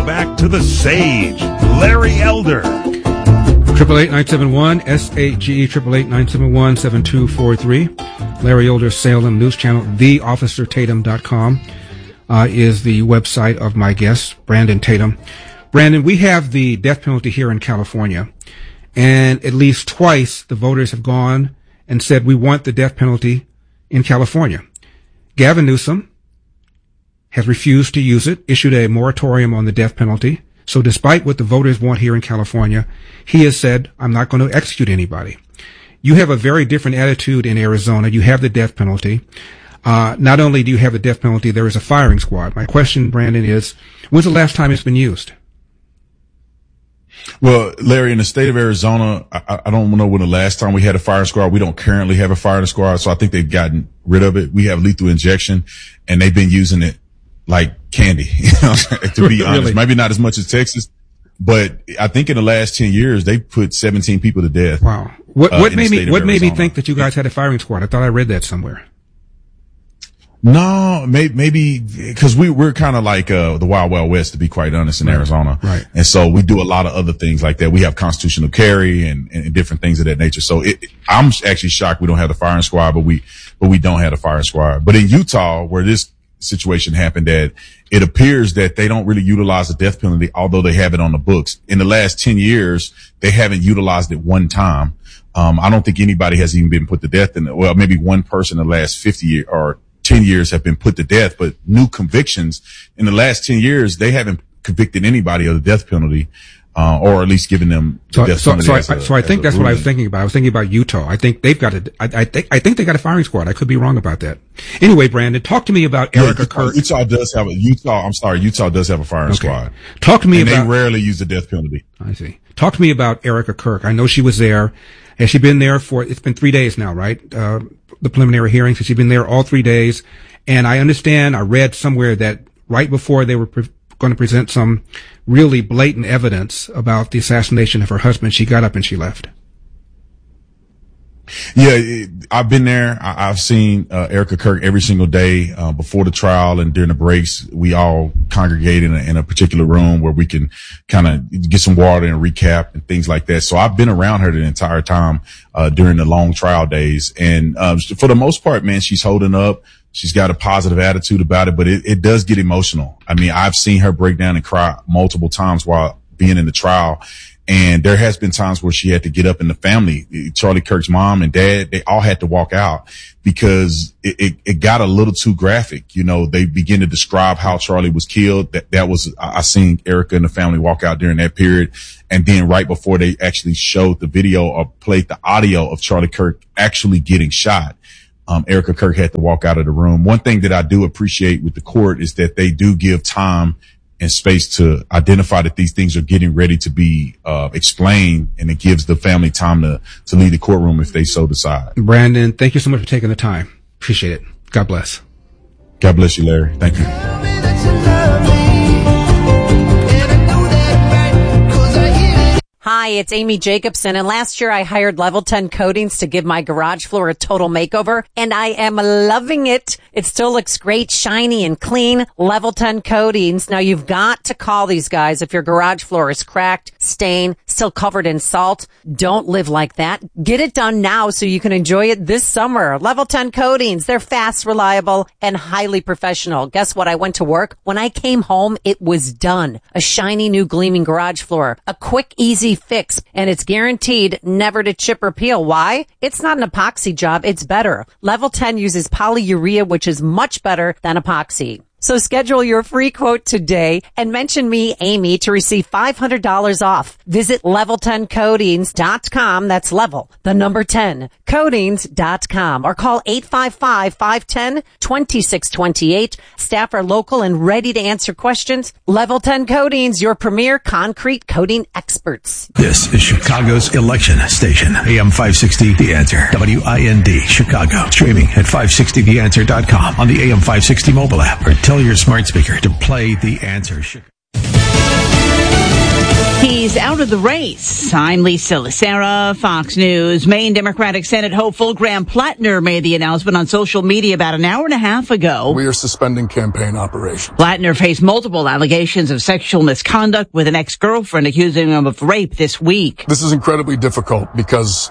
back to the Sage, Larry Elder. 888-971-SAGE, 888-971-7243. Larry Elder Salem News Channel. TheOfficerTatum.com is the website of my guest, Brandon Tatum. Brandon, we have the death penalty here in California, and at least twice the voters have gone and said we want the death penalty in California. Gavin Newsom has refused to use it, issued a moratorium on the death penalty. So despite what the voters want here in California, he has said, I'm not going to execute anybody. You have a very different attitude in Arizona. You have the death penalty. Not only do you have the death penalty, there is a firing squad. My question, Brandon, is, when's the last time it's been used? Well, Larry, in the state of Arizona, I don't know when the last time we had a firing squad. We don't currently have a firing squad, so I think they've gotten rid of it. We have lethal injection, and they've been using it like candy, to be honest. Really? Maybe not as much as Texas, but I think in the last 10 years, they put 17 people to death. Wow. What made me think that you guys had a firing squad? I thought I read that somewhere. No, maybe because we're kind of like the Wild Wild West, to be quite honest, in Arizona. Right. And so we do a lot of other things like that. We have constitutional carry and different things of that nature. So I'm actually shocked we don't have the firing squad, but we don't have the firing squad. But in Utah, where this situation happened, that it appears that they don't really utilize the death penalty, although they have it on the books. In the last 10 years, they haven't utilized it one time. I don't think anybody has even been put to death well, maybe one person in the last 50 years or 10 years have been put to death, but new convictions in the last 10 years, they haven't convicted anybody of the death penalty, or at least given them the death penalty. So I think that's what I was thinking about. I was thinking about Utah. I think they've got I think they got a firing squad. I could be wrong about that. Anyway, Brandon, talk to me about Erica Kirk. Utah does have a firing squad. Talk to me about. They rarely use the death penalty. I see. Talk to me about Erica Kirk. I know she was there. Has she been there it's been 3 days now, right? The preliminary hearings. Has she been there all 3 days? And I understand, I read somewhere that right before they were going to present some really blatant evidence about the assassination of her husband, she got up and she left. Yeah, I've been there. I've seen Erica Kirk every single day before the trial and during the breaks. We all congregate in a particular room where we can kind of get some water and recap and things like that. So I've been around her the entire time during the long trial days. And for the most part, man, she's holding up. She's got a positive attitude about it, but it does get emotional. I mean, I've seen her break down and cry multiple times while being in the trial. And there has been times where she had to get up, and the family, Charlie Kirk's mom and dad, they all had to walk out because it got a little too graphic. You know, they begin to describe how Charlie was killed. I seen Erica and the family walk out during that period. And then right before they actually showed the video or played the audio of Charlie Kirk actually getting shot, Erica Kirk had to walk out of the room. One thing that I do appreciate with the court is that they do give time and space to identify that these things are getting ready to be explained, and it gives the family time to leave the courtroom if they so decide. Brandon, thank you so much for taking the time. Appreciate it. God bless. God bless you, Larry. Thank you. Hi, it's Amy Jacobson, and last year I hired Level 10 Coatings to give my garage floor a total makeover, and I am loving it. It still looks great, shiny and clean. Level 10 Coatings. Now you've got to call these guys if your garage floor is cracked, stained, still covered in salt. Don't live like that. Get it done now so you can enjoy it this summer. Level 10 Coatings. They're fast, reliable, and highly professional. Guess what? I went to work. When I came home, it was done. A shiny new gleaming garage floor. A quick, easy fix, and it's guaranteed never to chip or peel. Why? It's not an epoxy job. It's better. Level 10 uses polyurea, which is much better than epoxy. So schedule your free quote today and mention me, Amy, to receive $500 off. Visit level10coatings.com. That's level, the number 10, coatings.com, or call 855-510-2628. Staff are local and ready to answer questions. Level 10 Coatings, your premier concrete coating experts. This is Chicago's election station. AM 560, The Answer. WIND, Chicago. Streaming at 560theanswer.com on the AM 560 mobile app, or tell your smart speaker to play The Answer. He's out of the race. I'm Lisa Lacera, Fox News. Maine Democratic Senate hopeful Graham Plattner made the announcement on social media about an hour and a half ago. We are suspending campaign operations. Plattner faced multiple allegations of sexual misconduct with an ex-girlfriend accusing him of rape this week. This is incredibly difficult because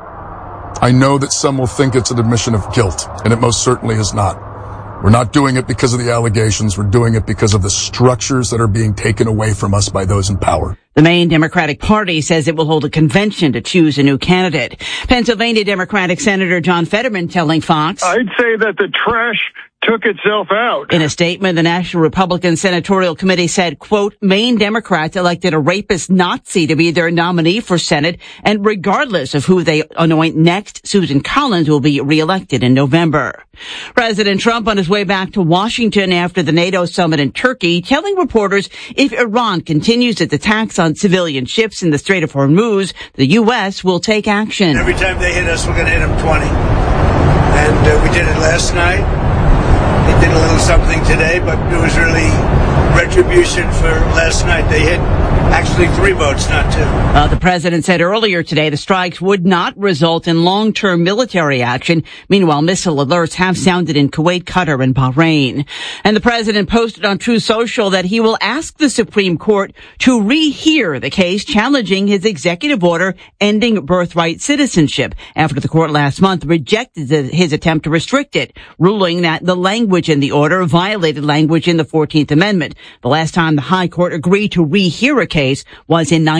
I know that some will think it's an admission of guilt, and it most certainly is not. We're not doing it because of the allegations. We're doing it because of the structures that are being taken away from us by those in power. The Maine Democratic Party says it will hold a convention to choose a new candidate. Pennsylvania Democratic Senator John Fetterman telling Fox, I'd say that the trash took itself out. In a statement, the National Republican Senatorial Committee said, quote, Maine Democrats elected a rapist Nazi to be their nominee for Senate, and regardless of who they anoint next, Susan Collins will be reelected in November. President Trump on his way back to Washington after the NATO summit in Turkey, telling reporters if Iran continues its attacks on civilian ships in the Strait of Hormuz, the U.S. will take action. Every time they hit us, we're going to hit them 20. And we did it last night. They did a little something today, but it was really retribution for last night. They hit actually 3 boats, not 2. The president said earlier today the strikes would not result in long-term military action. Meanwhile, missile alerts have sounded in Kuwait, Qatar, and Bahrain. And the president posted on Truth Social that he will ask the Supreme Court to rehear the case challenging his executive order ending birthright citizenship after the court last month rejected his attempt to restrict it, ruling that the language in the order violated language in the 14th Amendment. The last time the High Court agreed to rehear a case was in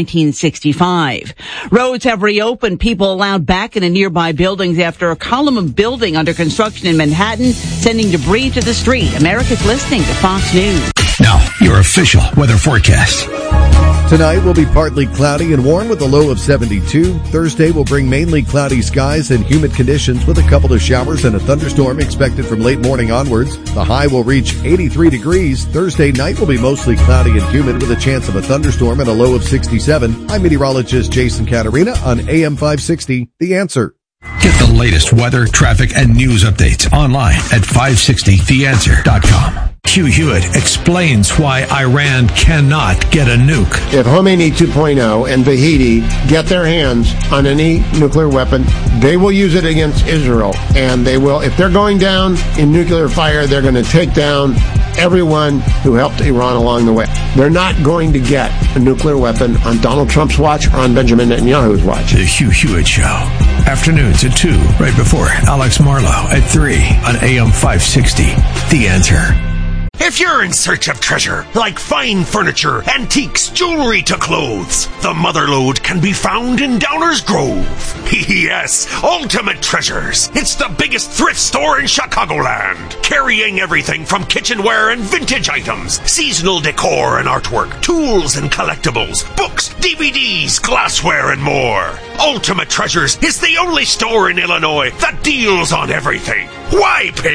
1965. Roads have reopened. People allowed back into nearby buildings after a column of building under construction in Manhattan, sending debris to the street. America's listening to Fox News. Now, your official weather forecast. Tonight will be partly cloudy and warm with a low of 72. Thursday will bring mainly cloudy skies and humid conditions with a couple of showers and a thunderstorm expected from late morning onwards. The high will reach 83 degrees. Thursday night will be mostly cloudy and humid with a chance of a thunderstorm and a low of 67. I'm meteorologist Jason Caterina on AM 560, The Answer. Get the latest weather, traffic, and news updates online at 560theanswer.com. Hugh Hewitt explains why Iran cannot get a nuke. If Khomeini 2.0 and Vahidi get their hands on any nuclear weapon, they will use it against Israel. And they will, if they're going down in nuclear fire, they're going to take down everyone who helped Iran along the way. They're not going to get a nuclear weapon on Donald Trump's watch or on Benjamin Netanyahu's watch. The Hugh Hewitt Show. Afternoons at 2, right before Alex Marlowe at 3 on AM 560. The Answer. If you're in search of treasure, like fine furniture, antiques, jewelry to clothes, the Motherlode can be found in Downers Grove. Yes, Ultimate Treasures. It's the biggest thrift store in Chicagoland, carrying everything from kitchenware and vintage items, seasonal decor and artwork, tools and collectibles, books, DVDs, glassware, and more. Ultimate Treasures is the only store in Illinois that deals on everything. Why pay